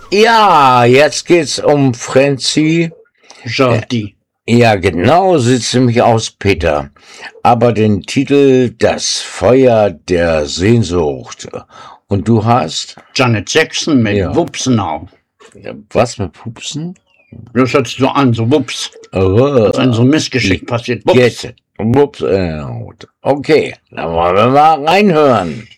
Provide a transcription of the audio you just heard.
Ja, jetzt geht's um Francie Jardy. Ja, genau, sieht's nämlich aus, Peter. Aber den Titel Das Feuer der Sehnsucht. Und du hast? Janet Jackson mit Ja. Whoops Now. Was mit Pupsen? Das hört sich so an, so Whoops. Oh, Als ein so Missgeschick passiert. Whoops. Whoops. Okay, dann wollen wir mal reinhören.